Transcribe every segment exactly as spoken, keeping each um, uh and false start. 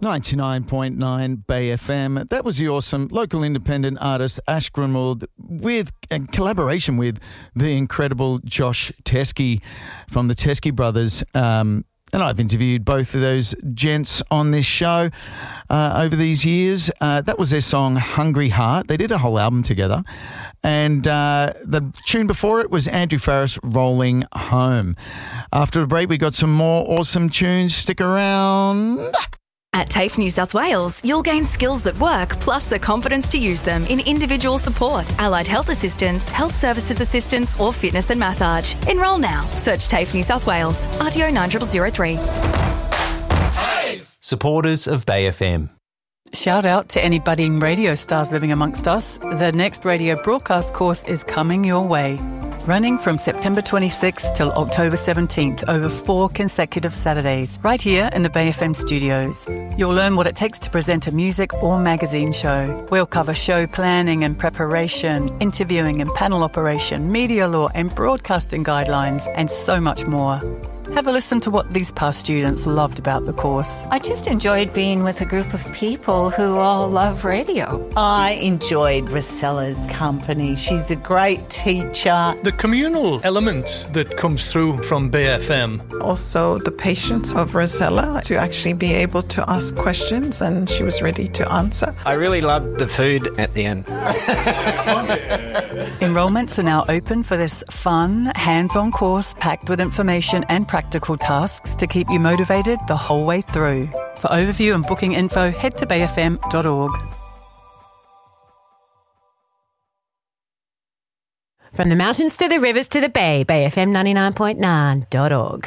ninety-nine point nine Bay F M. That was the awesome local independent artist Ash Grunwald with in collaboration with the incredible Josh Teskey from the Teskey Brothers. Um, and I've interviewed both of those gents on this show uh, over these years. Uh, that was their song Hungry Heart. They did a whole album together. And uh, the tune before it was Andrew Farriss, Rolling Home. After the break, we got some more awesome tunes. Stick around. At TAFE New South Wales, you'll gain skills that work, plus the confidence to use them in individual support, allied health assistance, health services assistance, or fitness and massage. Enrol now. Search TAFE New South Wales. R T O nine zero zero zero three. TAFE! Supporters of Bay F M. Shout out to any budding radio stars living amongst us. The next radio broadcast course is coming your way. Running from September twenty-sixth till October seventeenth over four consecutive Saturdays, right here in the Bay F M studios. You'll learn what it takes to present a music or magazine show. We'll cover show planning and preparation, interviewing and panel operation, media law and broadcasting guidelines, and so much more. Have a listen to what these past students loved about the course. I just enjoyed being with a group of people who all love radio. I enjoyed Rosella's company. She's a great teacher. The communal element that comes through from Bay F M. Also the patience of Rosella to actually be able to ask questions, and she was ready to answer. I really loved the food at the end. Enrolments are now open for this fun, hands-on course packed with information and practical tasks to keep you motivated the whole way through. For overview and booking info, head to bay f m dot org. From the mountains to the rivers to the bay, bay f m ninety-nine point nine dot org.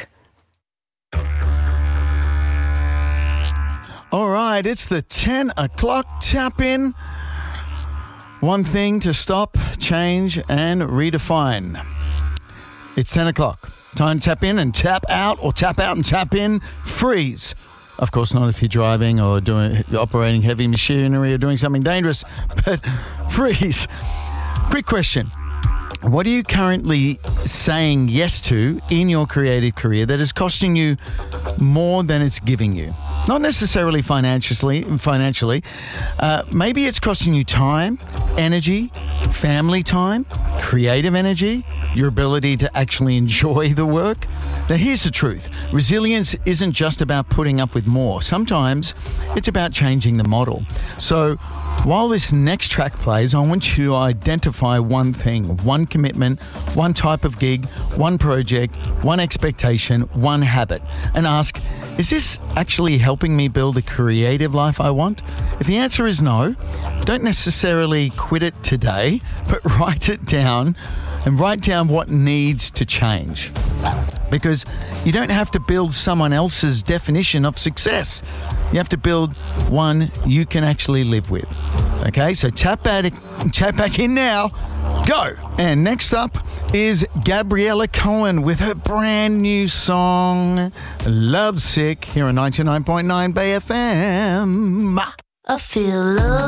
All right, it's the ten o'clock tap-in. One thing to stop, change, and redefine. It's ten o'clock. Time to tap in and tap out, or tap out and tap in. Freeze. Of course, not if you're driving or doing operating heavy machinery or doing something dangerous, but freeze. Quick question. What are you currently saying yes to in your creative career that is costing you more than it's giving you? Not necessarily financially. Financially, uh, maybe it's costing you time, energy, family time, creative energy, your ability to actually enjoy the work. Now, here's the truth. Resilience isn't just about putting up with more. Sometimes it's about changing the model. So while this next track plays, I want you to identify one thing, one commitment, one type of gig, one project, one expectation, one habit, and ask, is this actually helping me build the creative life I want? If the answer is no, don't necessarily quit it today, but write it down and write down what needs to change. Because you don't have to build someone else's definition of success. You have to build one you can actually live with. Okay, so tap back, tap back in now. Go. And next up is Gabriella Cohen with her brand new song, Lovesick, here on ninety-nine point nine Bay F M. I feel love.